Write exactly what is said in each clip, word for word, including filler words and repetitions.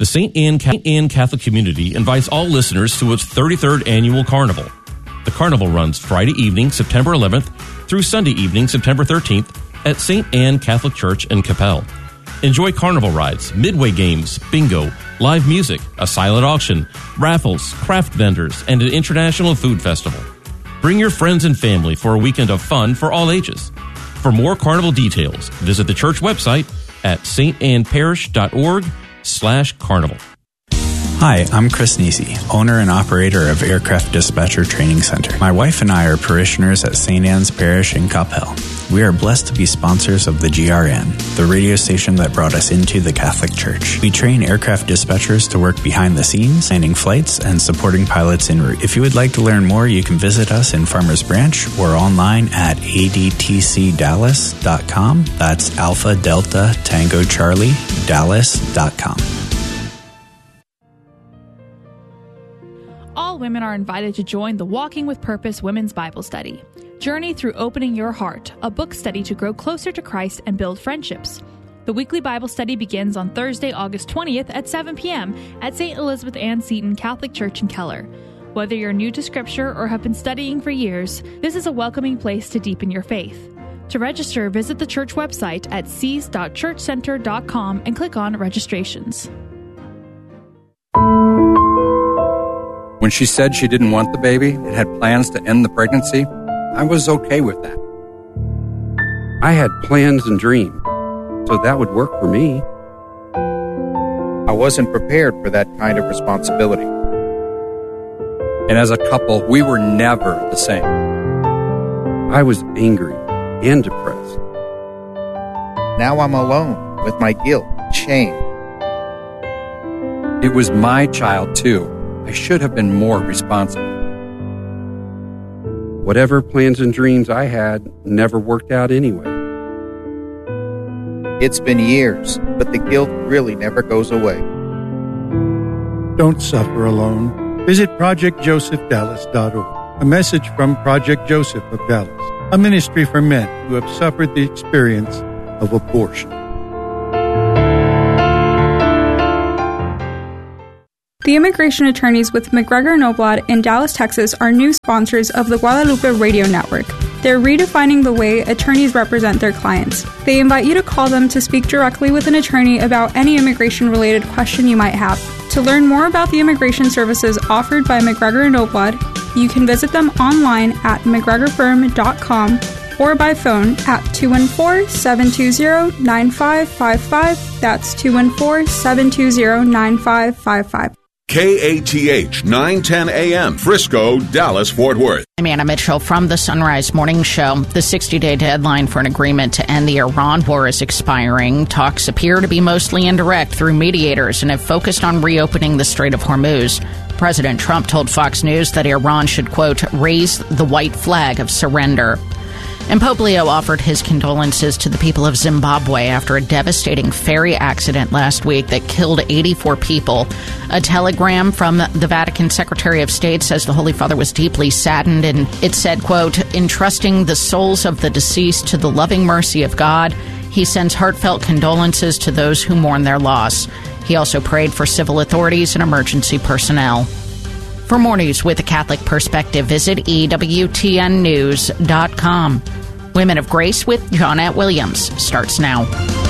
The Saint Anne, Saint Anne Catholic Community invites all listeners to its thirty-third annual carnival. The carnival runs Friday evening, September eleventh, through Sunday evening, September thirteenth, at Saint Anne Catholic Church in Capel. Enjoy carnival rides, midway games, bingo, live music, a silent auction, raffles, craft vendors, and an international food festival. Bring your friends and family for a weekend of fun for all ages. For more carnival details, visit the church website at stanneparish.org slash carnival. Hi, I'm Chris Nisi, owner and operator of Aircraft Dispatcher Training Center. My wife and I are parishioners at Saint Anne's Parish in Capel. We are blessed to be sponsors of the G R N, the radio station that brought us into the Catholic Church. We train aircraft dispatchers to work behind the scenes, planning flights, and supporting pilots en route. If you would like to learn more, you can visit us in Farmers Branch or online at a d t c dallas dot com. That's Alpha Delta Tango Charlie Dallas dot com. All women are invited to join the Walking with Purpose Women's Bible Study. Journey through Opening Your Heart, a book study to grow closer to Christ and build friendships. The weekly Bible study begins on Thursday, August twentieth at seven p.m. at Saint Elizabeth Ann Seton Catholic Church in Keller. Whether you're new to Scripture or have been studying for years, this is a welcoming place to deepen your faith. To register, visit the church website at seas dot church center dot com and click on Registrations. When she said she didn't want the baby and had plans to end the pregnancy, I was okay with that. I had plans and dreams, so that would work for me. I wasn't prepared for that kind of responsibility. And as a couple, we were never the same. I was angry and depressed. Now I'm alone with my guilt, shame. It was my child, too. I should have been more responsible. Whatever plans and dreams I had never worked out anyway. It's been years, but the guilt really never goes away. Don't suffer alone. Visit project joseph dallas dot org. A message from Project Joseph of Dallas, a ministry for men who have suffered the experience of abortion. The immigration attorneys with McGregor Noblad in Dallas, Texas are new sponsors of the Guadalupe Radio Network. They're redefining the way attorneys represent their clients. They invite you to call them to speak directly with an attorney about any immigration-related question you might have. To learn more about the immigration services offered by McGregor Noblad, you can visit them online at mcgregor firm dot com or by phone at two one four, seven two zero, nine five five five. That's two one four, seven two zero, nine five five five. K A T H nine ten A M, Frisco, Dallas, Fort Worth. I'm Anna Mitchell from the Sunrise Morning Show. The sixty-day deadline for an agreement to end the Iran war is expiring. Talks appear to be mostly indirect through mediators and have focused on reopening the Strait of Hormuz. President Trump told Fox News that Iran should, quote, raise the white flag of surrender. And Pope Leo offered his condolences to the people of Zimbabwe after a devastating ferry accident last week that killed eighty-four people. A telegram from the Vatican Secretary of State says the Holy Father was deeply saddened, and it said, quote, entrusting the souls of the deceased to the loving mercy of God, he sends heartfelt condolences to those who mourn their loss. He also prayed for civil authorities and emergency personnel. For more news with a Catholic perspective, visit E W T N news dot com. Women of Grace with Johnette Williams starts now.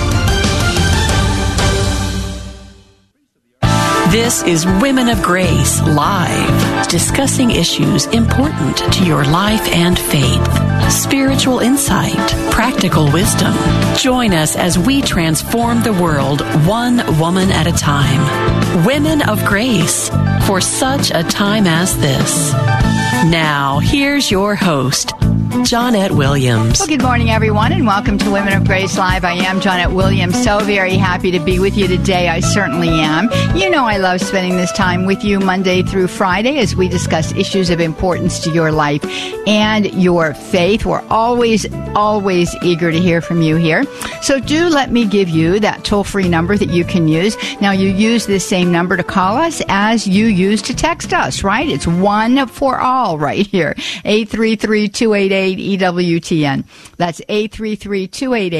This is Women of Grace Live, discussing issues important to your life and faith. Spiritual insight, practical wisdom. Join us as we transform the world one woman at a time. Women of Grace, for such a time as this. Now, here's your host, Johnette Williams. Well, good morning, everyone, and welcome to Women of Grace Live. I am Johnette Williams. So very happy to be with you today. I certainly am. You know I love spending this time with you Monday through Friday as we discuss issues of importance to your life and your faith. We're always, always eager to hear from you here. So do let me give you that toll-free number that you can use. Now, you use this same number to call us as you use to text us, right? It's one for all right here. eight three three, two eight eight, E W T N. That's eight three three, two eight eight,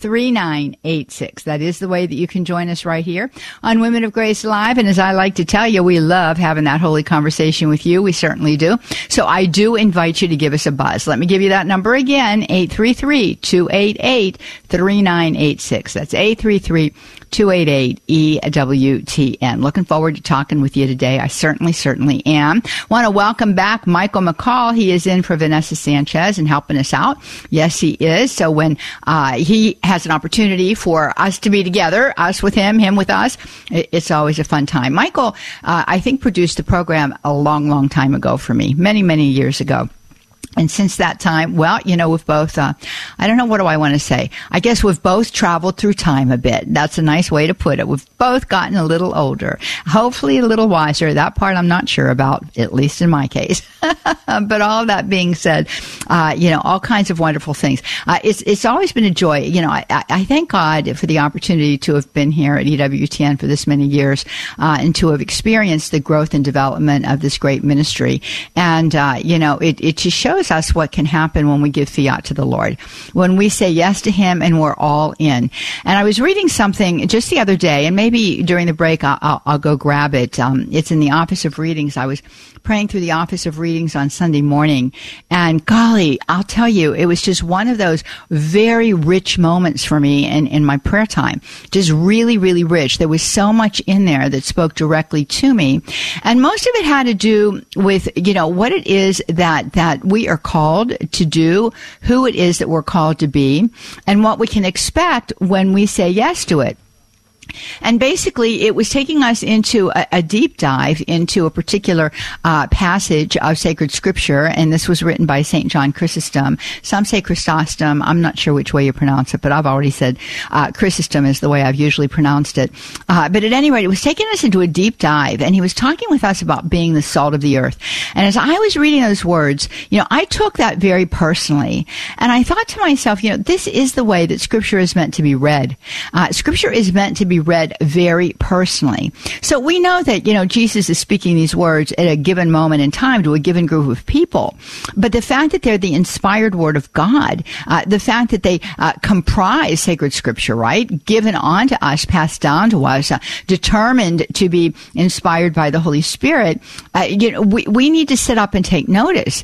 three nine eight six. That is the way that you can join us right here on Women of Grace Live. And as I like to tell you, we love having that holy conversation with you. We certainly do. So I do invite you to give us a buzz. Let me give you that number again, eight three three, two eight eight, three nine eight six. That's eight three three, two eight eight, E W T N. Looking forward to talking with you today. I certainly, certainly am. Want to welcome back Michael McCall. He is in for Vanessa Sanchez and helping us out. Yes, he is. So when uh, he has an opportunity for us to be together, us with him, him with us, it's always a fun time. Michael, uh, I think, produced the program a long, long time ago for me, many, many years ago. And since that time, well, you know, we've both, uh, I don't know, what do I want to say? I guess we've both traveled through time a bit. That's a nice way to put it. We've both gotten a little older, hopefully a little wiser. That part I'm not sure about, at least in my case. But all of that being said, uh, you know, all kinds of wonderful things. Uh, it's, it's always been a joy. You know, I, I thank God for the opportunity to have been here at E W T N for this many years, uh, and to have experienced the growth and development of this great ministry. And, uh, you know, it, it just shows us what can happen when we give fiat to the Lord, when we say yes to Him and we're all in. And I was reading something just the other day, and maybe during the break I'll, I'll, I'll go grab it. Um, it's in the Office of Readings. I was praying through the Office of Readings on Sunday morning, and golly, I'll tell you, it was just one of those very rich moments for me in, in my prayer time. Just really, really rich. There was so much in there that spoke directly to me, and most of it had to do with, you know, what it is that that we are called to do, who it is that we're called to be, and what we can expect when we say yes to it. And basically, it was taking us into a, a deep dive into a particular uh, passage of sacred scripture, and this was written by Saint John Chrysostom. Some say Chrysostom. I'm not sure which way you pronounce it, but I've already said uh, Chrysostom is the way I've usually pronounced it. Uh, but at any rate, it was taking us into a deep dive, and he was talking with us about being the salt of the earth. And as I was reading those words, you know, I took that very personally, and I thought to myself, you know, this is the way that scripture is meant to be read. Uh, scripture is meant to be read very personally. So we know that, you know, Jesus is speaking these words at a given moment in time to a given group of people. But the fact that they're the inspired word of God, uh, the fact that they uh, comprise sacred scripture, right? Given on to us, passed down to us, uh, determined to be inspired by the Holy Spirit, uh, you know, we, we need to sit up and take notice.